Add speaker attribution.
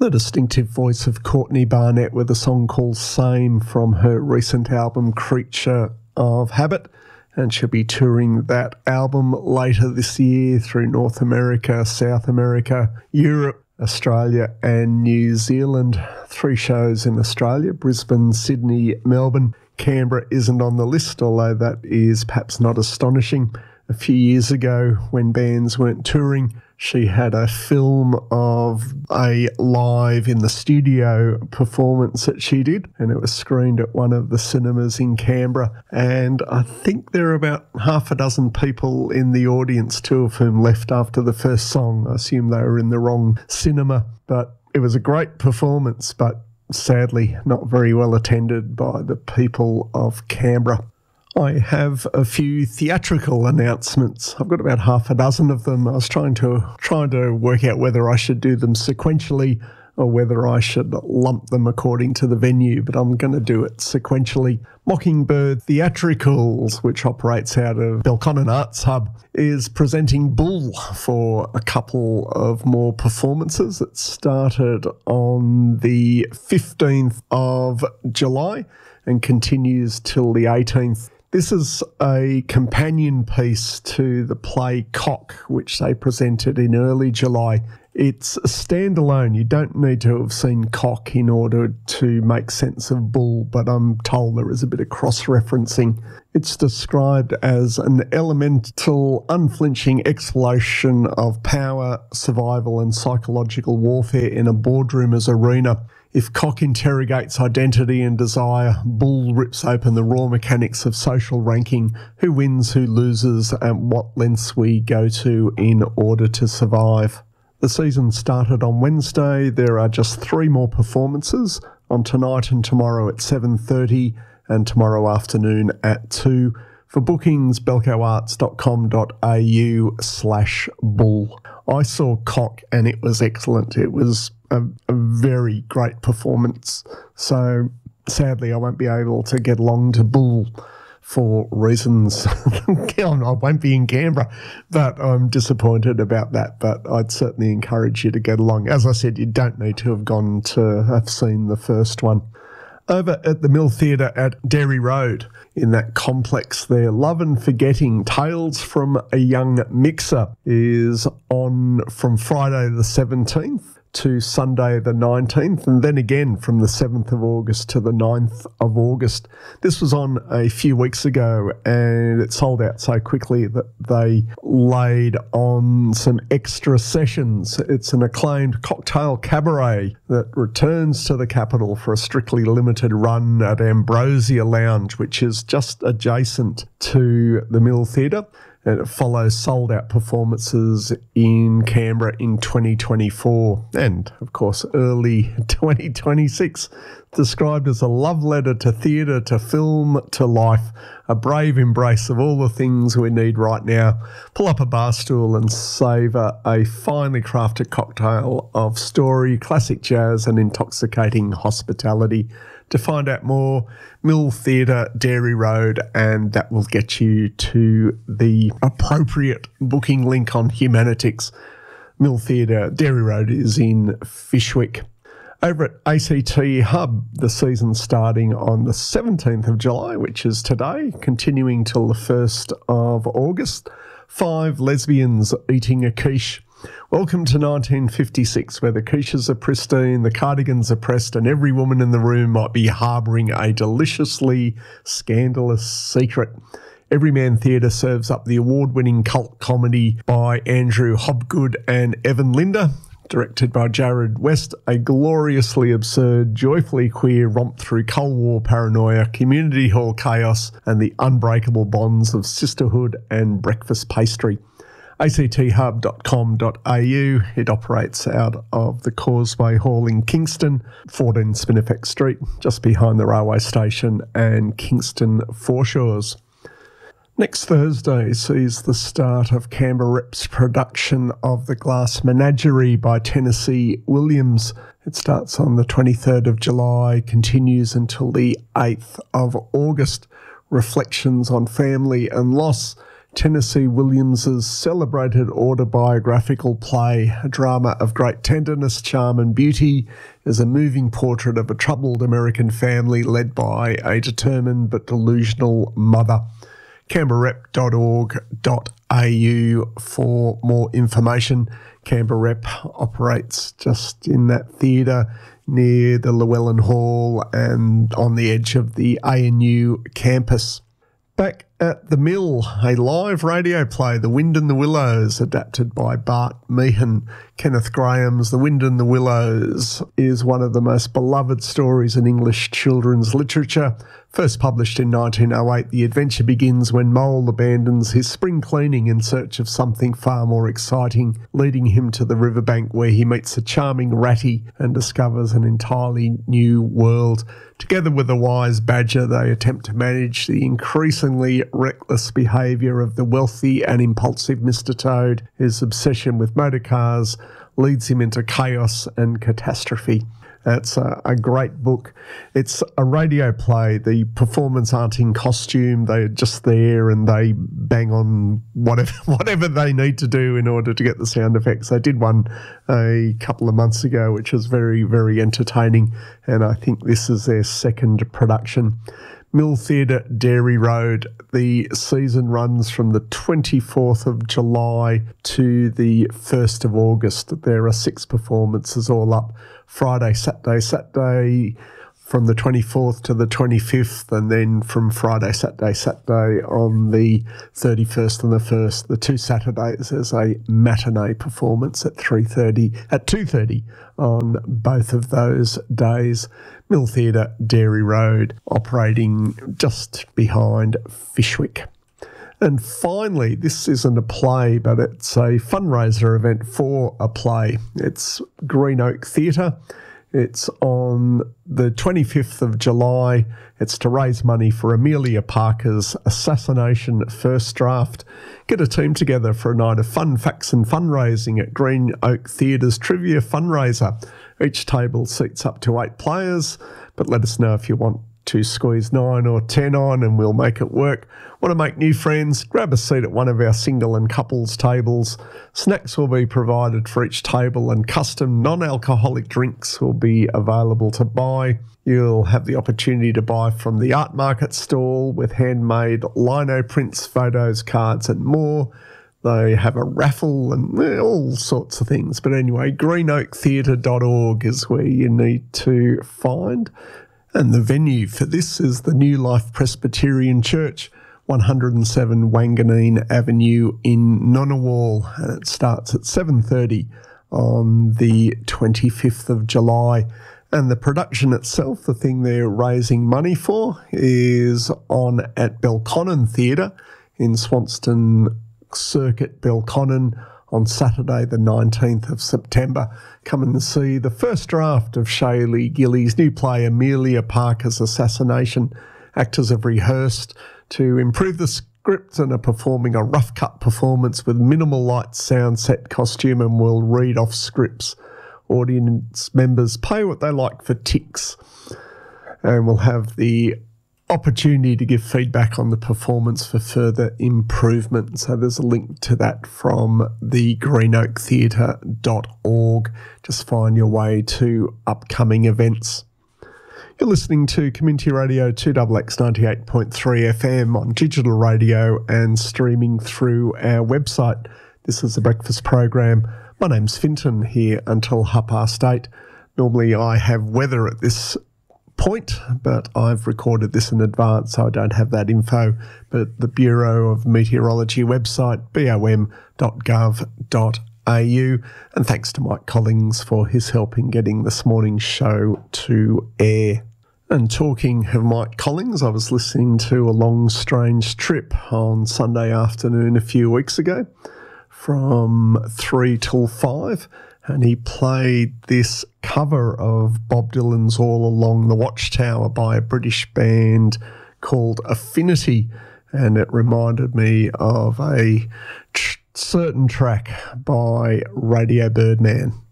Speaker 1: The distinctive voice of Courtney Barnett with a song called Same from her recent album Creature of Habit, and she'll be touring that album later this year through North America, South America, Europe, Australia and New Zealand. 3 shows in Australia, Brisbane, Sydney, Melbourne. Canberra isn't on the list, although that is perhaps not astonishing. A few years ago, when bands weren't touring, she had a film of a live in the studio performance that she did, and it was screened at one of the cinemas in Canberra. And I think there are about half a dozen people in the audience, 2 of whom left after the first song. I assume they were in the wrong cinema, but it was a great performance, but sadly not very well attended by the people of Canberra. I have a few theatrical announcements. I've got about half a dozen of them. I was trying to work out whether I should do them sequentially or whether I should lump them according to the venue, but I'm going to do it sequentially. Mockingbird Theatricals, which operates out of Belconnen Arts Hub, is presenting Bull for a couple of more performances. It started on the 15th of July and continues till the 18th. This is a companion piece to the play Cock, which they presented in early July. It's a standalone. You don't need to have seen Cock in order to make sense of Bull, but I'm told there is a bit of cross-referencing. It's described as an elemental, unflinching exploration of power, survival and psychological warfare in a boardroom as arena. If Cock interrogates identity and desire, Bull rips open the raw mechanics of social ranking, who wins, who loses, and what lengths we go to in order to survive. The season started on Wednesday. There are just 3 more performances, on tonight and tomorrow at 7:30 and tomorrow afternoon at 2. For bookings, belcoarts.com.au/bull. I saw Cock and it was excellent. It was a very great performance. So sadly, I won't be able to get along to Bull for reasons. I won't be in Canberra, but I'm disappointed about that. But I'd certainly encourage you to get along. As I said, you don't need to have gone to have seen the first one. Over at the Mill Theatre at Derry Road, in that complex there, Love and Forgetting, Tales from a Young Mixer is on from Friday the 17th to Sunday the 19th, and then again from the 7th of August to the 9th of August. This was on a few weeks ago and it sold out so quickly that they laid on some extra sessions. It's an acclaimed cocktail cabaret that returns to the capital for a strictly limited run at Ambrosia Lounge, which is just adjacent to the Mill Theatre. And it follows sold-out performances in Canberra in 2024 and, of course, early 2026. Described as a love letter to theatre, to film, to life, a brave embrace of all the things we need right now. Pull up a bar stool and savour a finely crafted cocktail of story, classic jazz and intoxicating hospitality. To find out more, Mill Theatre, Derry Road, and that will get you to the appropriate booking link on Humanitix. Mill Theatre, Derry Road is in Fyshwick. Over at ACT Hub, the season starting on the 17th of July, which is today, continuing till the 1st of August. 5 lesbians eating a quiche. Welcome to 1956, where the quiches are pristine, the cardigans are pressed, and every woman in the room might be harbouring a deliciously scandalous secret. Everyman Theatre serves up the award-winning cult comedy by Andrew Hobgood and Evan Linder, directed by Jared West, a gloriously absurd, joyfully queer romp through Cold War paranoia, community hall chaos, and the unbreakable bonds of sisterhood and breakfast pastry. acthub.com.au. It operates out of the Causeway Hall in Kingston, 14 Spinifex Street, just behind the railway station and Kingston Foreshores. Next Thursday sees the start of Canberra Rep's production of The Glass Menagerie by Tennessee Williams. It starts on the 23rd of July, continues until the 8th of August. Reflections on family and loss, Tennessee Williams's celebrated autobiographical play, a drama of great tenderness, charm and beauty, is a moving portrait of a troubled American family led by a determined but delusional mother. canberrarep.org.au for more information. Canberra Rep operates just in that theatre near the Llewellyn Hall and on the edge of the ANU campus. Back at the Mill, a live radio play, The Wind in the Willows, adapted by Bart Meehan. Kenneth Graham's The Wind in the Willows is one of the most beloved stories in English children's literature. First published in 1908, the adventure begins when Mole abandons his spring cleaning in search of something far more exciting, leading him to the riverbank where he meets a charming Ratty and discovers an entirely new world. Together with a wise badger, they attempt to manage the increasingly reckless behaviour of the wealthy and impulsive Mr. Toad. His obsession with motor cars leads him into chaos and catastrophe. It's a great book. It's a radio play. The performers aren't in costume. They're just there and they bang on whatever they need to do in order to get the sound effects. They did one a couple of months ago, which was very, very entertaining, and I think this is their second production. Mill Theatre, Dairy Road. The season runs from the 24th of July to the 1st of August. There are 6 performances all up. Friday, Saturday from the 24th to the 25th, and then from Friday, Saturday on the 31st and the 1st. The 2 Saturdays there's a matinee performance at 2:30 on both of those days. Mill Theatre, Dairy Road, operating just behind Fishwick. And finally, this isn't a play, but it's a fundraiser event for a play. It's Green Oak Theatre. It's on the 25th of July. It's to raise money for Amelia Parker's assassination first draft. Get a team together for a night of fun, facts and fundraising at Green Oak Theatre's Trivia Fundraiser. Each table seats up to 8 players, but let us know if you want to squeeze 9 or 10 on and we'll make it work. Want to make new friends? Grab a seat at one of our single and couples tables. Snacks will be provided for each table and custom non-alcoholic drinks will be available to buy. You'll have the opportunity to buy from the art market stall with handmade lino prints, photos, cards and more. They have a raffle and all sorts of things. But anyway, greenoaktheatre.org is where you need to find. And the venue for this is the New Life Presbyterian Church, 107 Wanganeen Avenue in Ngunnawal, and it starts at 7:30 on the 25th of July. And the production itself, the thing they're raising money for, is on at Belconnen Theatre in Swanston Circuit, Belconnen, on Saturday the 19th of September. Come and see the first draft of Shaylee Gillies' new play, Amelia Parker's Assassination. Actors have rehearsed to improve the script and are performing a rough-cut performance with minimal lights, sound, set, costume, and will read off scripts. Audience members pay what they like for ticks, and we'll have the opportunity to give feedback on the performance for further improvement. So there's a link to that from the greenoaktheatre.org. Just find your way to upcoming events. You're listening to Community Radio 2XX 98.3 FM on digital radio and streaming through our website. This is the breakfast program. My name's Finton, here until 8:30. Normally I have weather at this point, but I've recorded this in advance, so I don't have that info. But the Bureau of Meteorology website, bom.gov.au, and thanks to Mike Collings for his help in getting this morning's show to air. And talking of Mike Collings, I was listening to A Long Strange Trip on Sunday afternoon a few weeks ago from 3 till 5. And he played this cover of Bob Dylan's All Along the Watchtower by a British band called Affinity. And it reminded me of a certain track by Radio Birdman.